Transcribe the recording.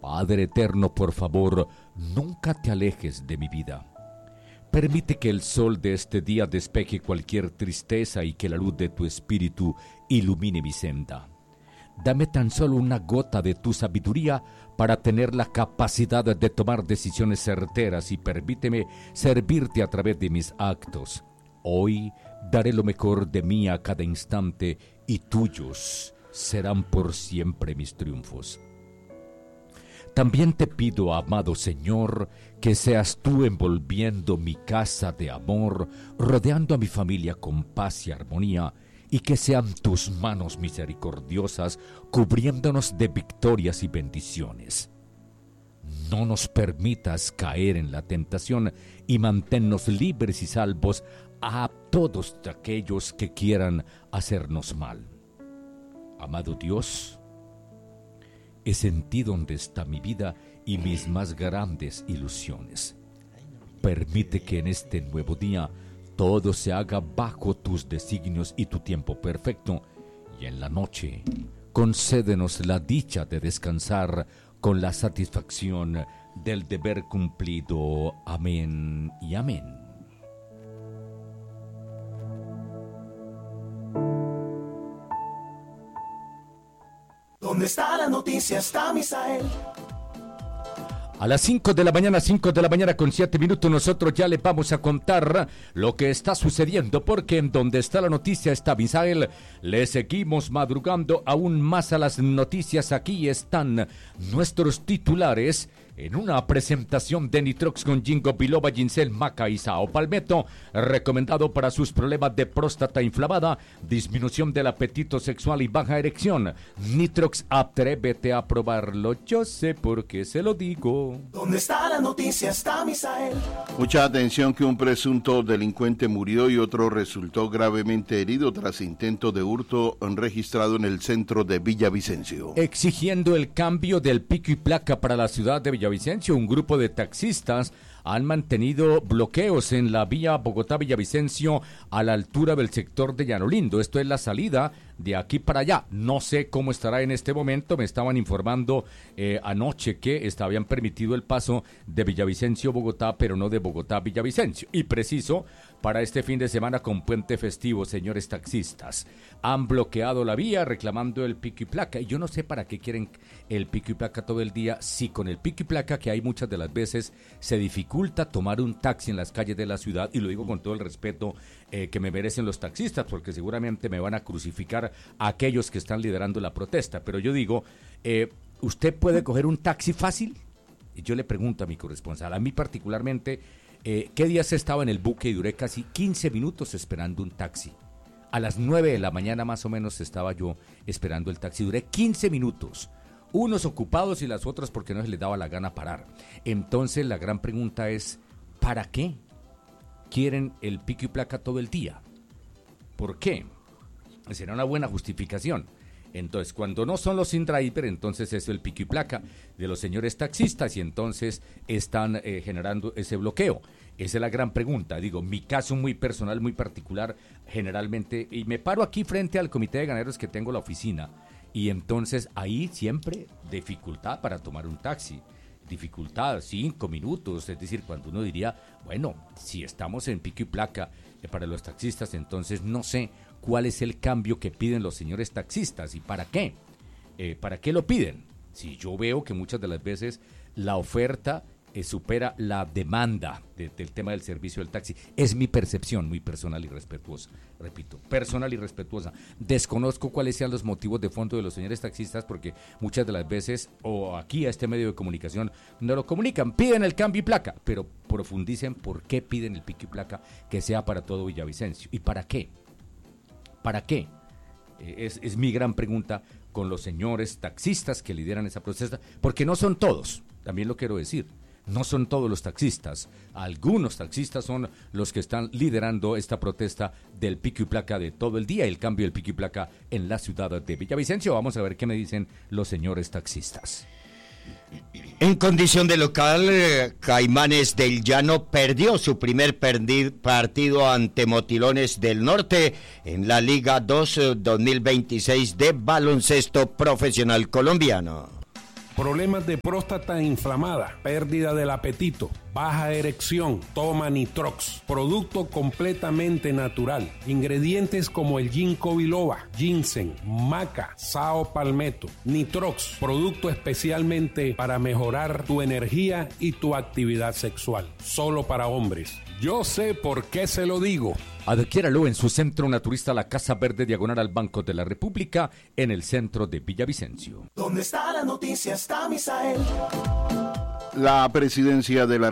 Padre eterno, por favor, nunca te alejes de mi vida. Permite que el sol de este día despeje cualquier tristeza y que la luz de tu espíritu ilumine mi senda. Dame tan solo una gota de tu sabiduría para tener la capacidad de tomar decisiones certeras y permíteme servirte a través de mis actos. Hoy daré lo mejor de mí a cada instante y tuyos serán por siempre mis triunfos. También te pido, amado Señor, que seas tú envolviendo mi casa de amor, rodeando a mi familia con paz y armonía, y que sean tus manos misericordiosas cubriéndonos de victorias y bendiciones. No nos permitas caer en la tentación y manténnos libres y salvos a todos aquellos que quieran hacernos mal. Amado Dios, es en ti donde está mi vida y mis más grandes ilusiones. Permite que en este nuevo día todo se haga bajo tus designios y tu tiempo perfecto, y en la noche concédenos la dicha de descansar con la satisfacción del deber cumplido. Amén y amén. ¿Dónde está la noticia? Está Misael. A las 5 de la mañana con 7 minutos, nosotros ya le vamos a contar lo que está sucediendo, porque en donde está la noticia está Misael. Le seguimos madrugando aún más a las noticias. Aquí están nuestros titulares en una presentación de Nitrox con Ginkgo biloba, ginseng, maca y sao palmetto, recomendado para sus problemas de próstata inflamada, disminución del apetito sexual y baja erección. Nitrox, atrévete a probarlo, yo sé por qué se lo digo. ¿Dónde está la noticia? Está Misael. Mucha atención, que un presunto delincuente murió y otro resultó gravemente herido tras intento de hurto registrado en el centro de Villavicencio. Exigiendo el cambio del pico y placa para la ciudad de Villavicencio, un grupo de taxistas han mantenido bloqueos en la vía Bogotá-Villavicencio a la altura del sector de Llano Lindo. Esto es la salida de aquí para allá. No sé cómo estará en este momento. Me estaban informando anoche que habían permitido el paso de Villavicencio-Bogotá, pero no de Bogotá-Villavicencio. Y preciso, para este fin de semana con puente festivo, señores taxistas, han bloqueado la vía reclamando el pico y placa. Y yo no sé para qué quieren el pico y placa todo el día, si con el pico y placa, que hay muchas de las veces, se dificulta tomar un taxi en las calles de la ciudad, y lo digo con todo el respeto que me merecen los taxistas, porque seguramente me van a crucificar a aquellos que están liderando la protesta. Pero yo digo, ¿usted puede coger un taxi fácil? Y yo le pregunto a mi corresponsal, a mí particularmente, ¿qué días estaba en el buque y duré casi 15 minutos esperando un taxi? A las 9 de la mañana más o menos estaba yo esperando el taxi, duré 15 minutos. Unos ocupados y las otras porque no se les daba la gana parar. Entonces la gran pregunta es, ¿para qué quieren el pico y placa todo el día? ¿Por qué? Será una buena justificación. Entonces, cuando no son los in-driver, entonces es el pico y placa de los señores taxistas, y entonces están generando ese bloqueo. Esa es la gran pregunta. Digo, mi caso muy personal, muy particular, generalmente, y me paro aquí frente al comité de ganaderos que tengo la oficina, y entonces ahí siempre dificultad para tomar un taxi. Dificultad, 5 minutos, es decir, cuando uno diría, bueno, si estamos en pico y placa para los taxistas, entonces no sé cuál es el cambio que piden los señores taxistas y para qué. ¿Para qué lo piden? Si yo veo que muchas de las veces la oferta supera la demanda del tema del servicio del taxi. Es mi percepción muy personal y respetuosa. Repito, personal y respetuosa. Desconozco cuáles sean los motivos de fondo de los señores taxistas, porque muchas de las veces, o aquí a este medio de comunicación, no lo comunican. Piden el cambio y placa, pero profundicen por qué piden el pico y placa que sea para todo Villavicencio. ¿Y para qué? ¿Para qué? Es mi gran pregunta con los señores taxistas que lideran esa protesta, porque no son todos, también lo quiero decir. No son todos los taxistas, algunos taxistas son los que están liderando esta protesta del pico y placa de todo el día, el cambio del pico y placa en la ciudad de Villavicencio. Vamos a ver qué me dicen los señores taxistas. En condición de local, Caimanes del Llano perdió su primer partido ante Motilones del Norte en la Liga 2 2026 de baloncesto profesional colombiano. problemas de próstata inflamada, pérdida del apetito, baja erección, toma Nitrox, producto completamente natural, ingredientes como el ginkgo biloba, ginseng, maca, sao palmetto, Nitrox, producto especialmente para mejorar tu energía y tu actividad sexual, solo para hombres. Yo sé por qué se lo digo. Adquiéralo en su centro naturista La Casa Verde, diagonal al Banco de la República, en el centro de Villavicencio. ¿Dónde está la noticia? Está Misael. La presidencia de la